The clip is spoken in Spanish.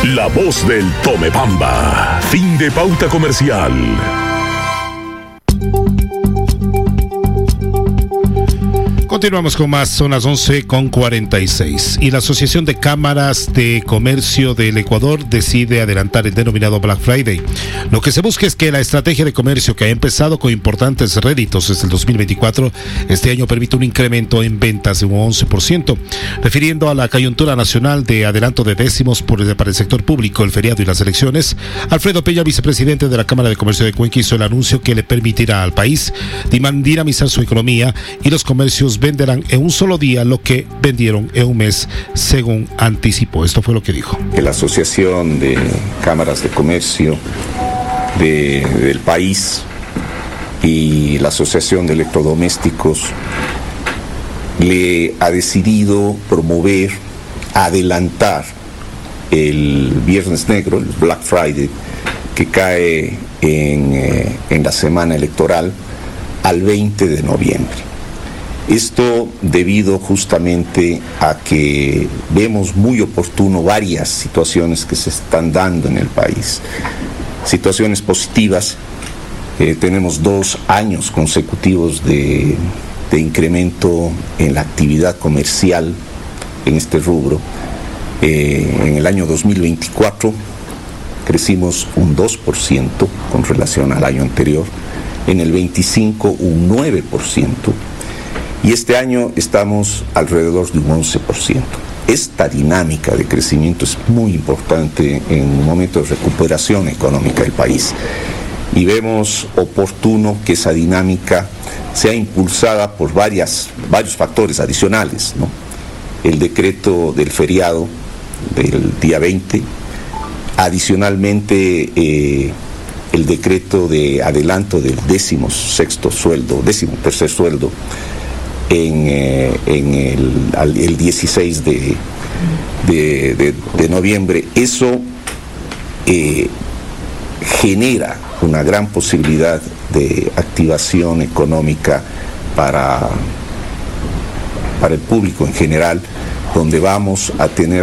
La voz del Tomebamba. Fin de pauta comercial. Continuamos con más, son las 11:46 y la Asociación de Cámaras de Comercio del Ecuador decide adelantar el denominado Black Friday. Lo que se busca es que la estrategia de comercio, que ha empezado con importantes réditos desde el 2024, este año permite un incremento en ventas de un 11%. Refiriendo a la coyuntura nacional de adelanto de décimos para el sector público, el feriado y las elecciones, Alfredo Peña, vicepresidente de la Cámara de Comercio de Cuenca, hizo el anuncio que le permitirá al país dinamizar su economía y los comercios venderán en un solo día lo que vendieron en un mes, según anticipó. Esto fue lo que dijo. La Asociación de Cámaras de Comercio del país y la Asociación de Electrodomésticos le ha decidido promover, adelantar el Viernes Negro, el Black Friday, que cae en la semana electoral, al 20 de noviembre. Esto debido justamente a que vemos muy oportuno varias situaciones que se están dando en el país. Situaciones positivas, tenemos 2 años consecutivos de incremento en la actividad comercial en este rubro. En el año 2024 crecimos un 2% con relación al año anterior, en el 25 un 9%. Y este año estamos alrededor de un 11%. Esta dinámica de crecimiento es muy importante en un momento de recuperación económica del país. Y vemos oportuno que esa dinámica sea impulsada por varios factores adicionales, ¿no? El decreto del feriado del día 20, adicionalmente el decreto de adelanto del 13º sueldo, en el 16 de noviembre. Eso genera una gran posibilidad de activación económica para el público en general, donde vamos a tener